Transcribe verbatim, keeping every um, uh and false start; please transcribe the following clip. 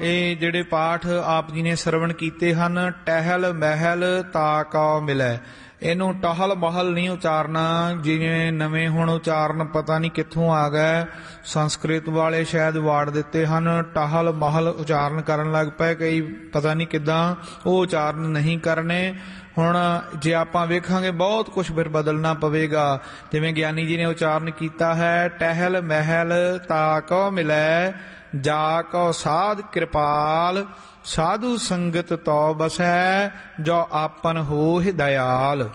ਇਹ ਜਿਹੜੇ ਪਾਠ ਆਪ ਜੀ ਨੇ ਸਰਵਣ ਕੀਤੇ ਹਨ, ਟਹਿਲ ਮਹਿਲ ਤਾ ਕਉ ਮਿਲੈ, ਇਹਨੂੰ ਟਹਲ ਮਹਲ ਨਹੀਂ ਉਚਾਰਨਾ। ਜਿਵੇਂ ਨਵੇਂ ਹੁਣ ਉਚਾਰਨ ਪਤਾ ਨਹੀਂ ਕਿੱਥੋਂ ਆ ਗਏ, ਸੰਸਕ੍ਰਿਤ ਵਾਲੇ ਸ਼ਾਇਦ ਵਾੜ ਦਿੱਤੇ ਹਨ, ਟਹਲ ਮਹਲ ਉਚਾਰਨ ਕਰਨ ਲੱਗ ਪਏ ਕਈ, ਪਤਾ ਨਹੀਂ ਕਿੱਦਾਂ, ਉਹ ਉਚਾਰਨ ਨਹੀਂ ਕਰਨੇ। ਹੁਣ ਜੇ ਆਪਾਂ ਵੇਖਾਂਗੇ ਬਹੁਤ ਕੁਝ ਫਿਰ ਬਦਲਣਾ ਪਵੇਗਾ। ਜਿਵੇਂ ਗਿਆਨੀ ਜੀ ਨੇ ਉਚਾਰਨ ਕੀਤਾ ਹੈ, ਟਹਿਲ ਮਹਿਲ ਤਾ ਕਉ ਮਿਲੈ, ਜਾ ਕਉ ਸਾਧ ਕਿਰਪਾਲ, ਸਾਧੂ ਸੰਗਤ ਤੋ ਬਸੈ, ਜੋ ਆਪਨ ਹੋਹਿ ਦਇਆਲ।